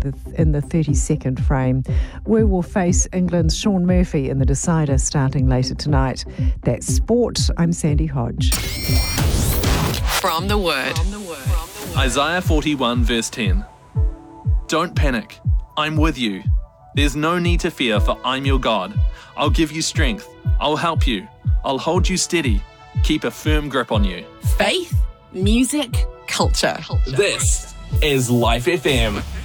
in the 32nd frame. We will face England's Shaun Murphy in the decider starting later tonight. That's sport. I'm Sandy Hodge. From the Word. Isaiah 41 verse 10. Don't panic. I'm with you. There's no need to fear, for I'm your God. I'll give you strength. I'll help you. I'll hold you steady. Keep a firm grip on you. Faith, music, culture. This is Life FM.